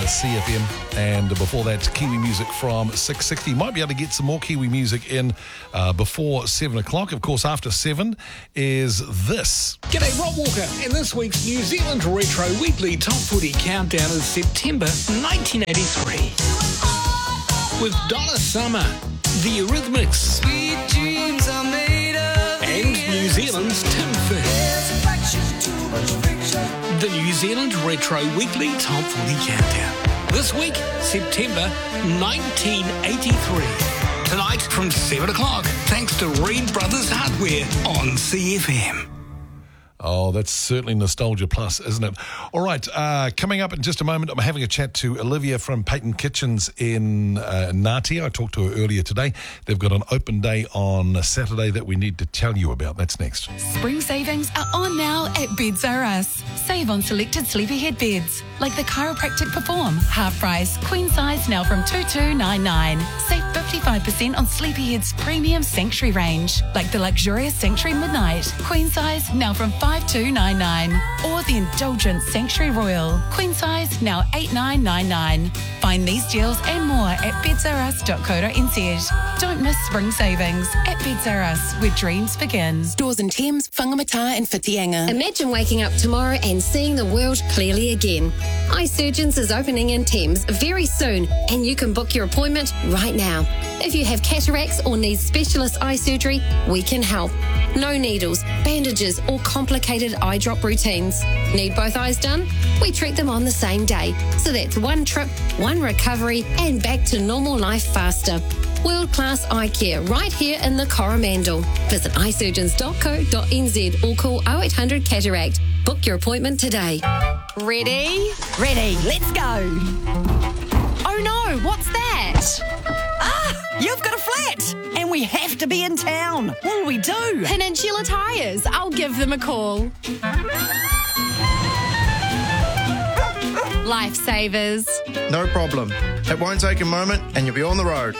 CFM, and before that, Kiwi music from 660. Might be able to get some more Kiwi music in before 7 o'clock. Of course, after 7 is this. G'day, Rob Walker, and this week's New Zealand Retro Weekly Top Footy Countdown is September 1983. With Donna Summer, The Eurythmics, Sweet dreams are made of and New Zealand's Tim Fish. The New Zealand Retro Weekly Top 40 Countdown. This week, September 1983. Tonight from 7 o'clock, thanks to Reed Brothers Hardware on CFM. Oh, that's certainly Nostalgia Plus, isn't it? All right, coming up in just a moment, I'm having a chat to Olivia from Peyton Kitchens in Ngatea. I talked to her earlier today. They've got an open day on Saturday that we need to tell you about. That's next. Spring savings are on now at Beds R Us. Save on selected sleepyhead beds, like the Chiropractic Perform, half price, queen size now from $2,299. Save 55% on Sleepyhead's premium Sanctuary range, like the luxurious Sanctuary Midnight, queen size now from $5,299. Or the indulgent Sanctuary Royal, queen size now $8,999. Find these deals and more at bedsrus.co.nz. Don't miss spring savings at Beds R Us, where dreams begin. Stores in Thames, Whangamata and Whitianga. Imagine waking up tomorrow and seeing the world clearly again. Eye Surgeons is opening in Thames very soon, and you can book your appointment right now. If you have cataracts or need specialist eye surgery, we can help. No needles, bandages or complicated eye drop routines. Need both eyes done? We treat them on the same day. So that's one trip, one recovery and back to normal life faster. World-class eye care right here in the Coromandel. Visit eyesurgeons.co.nz or call 0800 Cataract. Book your appointment today. Ready? Ready, let's go. Oh no, what's that? You've got a flat and we have to be in town. What'll we do? Peninsula Tyres. I'll give them a call. Lifesavers. No problem. It won't take a moment and you'll be on the road.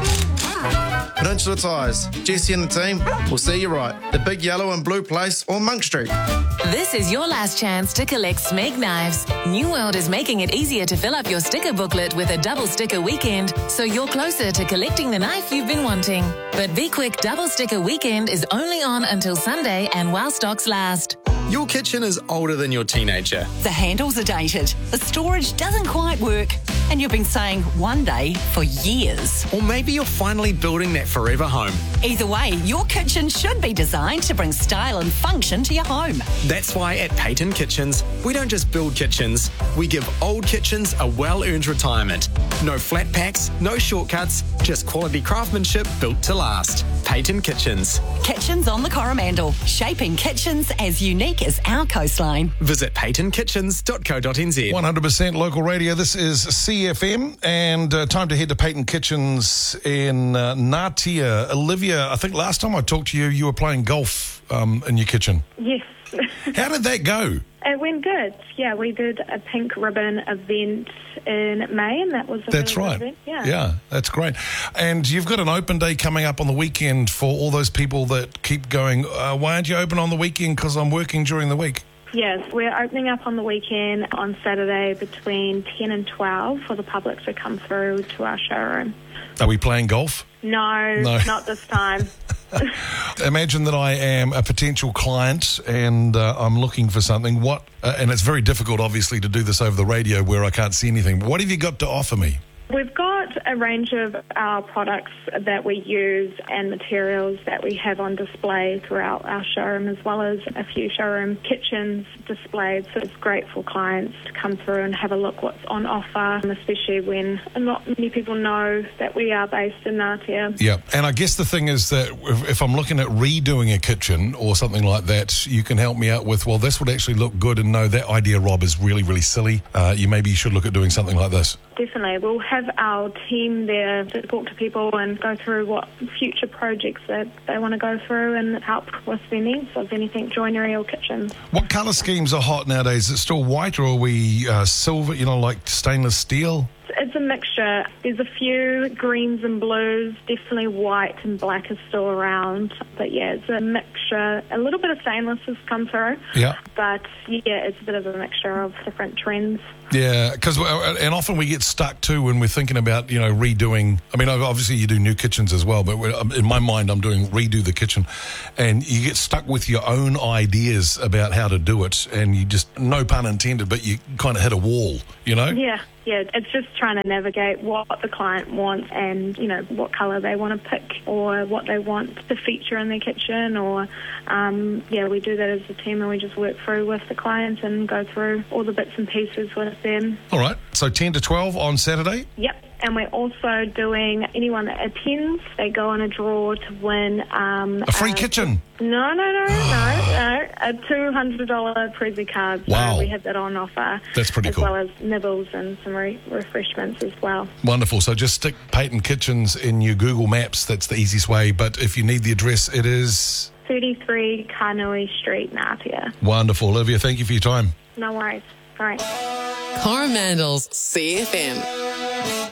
Peninsula Tyres. Jesse and the team will see you right. The big yellow and blue place on Monk Street. This is your last chance to collect Smeg knives. New World is making it easier to fill up your sticker booklet with a double sticker weekend, so you're closer to collecting the knife you've been wanting. But be quick, double sticker weekend is only on until Sunday and while stocks last. Your kitchen is older than your teenager. The handles are dated, the storage doesn't quite work, and you've been saying one day for years. Or maybe you're finally building that forever home. Either way, your kitchen should be designed to bring style and function to your home. That's why at Peyton Kitchens, we don't just build kitchens, we give old kitchens a well-earned retirement. No flat packs, no shortcuts, just quality craftsmanship built to last. Peyton Kitchens. Kitchens on the Coromandel, shaping kitchens as unique as our coastline. Visit peytonkitchens.co.nz. 100% local radio. This is CFM, and time to head to Peyton Kitchens in Ngatea. Olivia, I think last time I talked to you, you were playing golf in your kitchen. Yes. How did that go? It went good. Yeah, we did a pink ribbon event in May, and that was a That's really right. good event. Yeah, that's great. And you've got an open day coming up on the weekend for all those people that keep going, why aren't you open on the weekend? Because I'm working during the week. Yes, we're opening up on the weekend on Saturday between 10 and 12 for the public to come through to our showroom. Are we playing golf? No, not this time. Imagine that I am a potential client and I'm looking for something. And it's very difficult, obviously, to do this over the radio where I can't see anything. What have you got to offer me? We've got a range of our products that we use and materials that we have on display throughout our showroom, as well as a few showroom kitchens displayed. So it's great for clients to come through and have a look what's on offer, especially when not many people know that we are based in Ngatea. Yeah, and I guess the thing is that if I'm looking at redoing a kitchen or something like that, you can help me out with, well, this would actually look good, and no, that idea, Rob, is really, really silly. Maybe you should look at doing something like this. Definitely. We'll have our team there to talk to people and go through what future projects that they want to go through and help with their needs of anything joinery or kitchens. What colour schemes are hot nowadays? Is it still white, or are we silver, like stainless steel? It's a mixture. There's a few greens and blues. Definitely white and black is still around. But yeah, it's a mixture. A little bit of stainless has come through. Yeah. But yeah, it's a bit of a mixture of different trends. Yeah, because and often we get stuck too when we're thinking about, you know, redoing. I mean, obviously you do new kitchens as well, but in my mind I'm doing redo the kitchen, and you get stuck with your own ideas about how to do it, and you just, no pun intended, but you kind of hit a wall, you know? Yeah, it's just trying to navigate what the client wants and, you know, what colour they want to pick or what they want to feature in their kitchen or, we do that as a team and we just work through with the clients and go through all the bits and pieces with them. All right, so 10 to 12 on Saturday? Yep. And we're also doing, anyone that attends, they go on a draw to win... a free kitchen? No. A $200 Prezi card. Wow. So we have that on offer. That's pretty cool. As well as nibbles and some refreshments as well. Wonderful. So just stick Peyton Kitchens in your Google Maps. That's the easiest way. But if you need the address, it is... 33 Kānui Street, Ngātia. Wonderful. Olivia, thank you for your time. No worries. All right. Coromandel's CFM.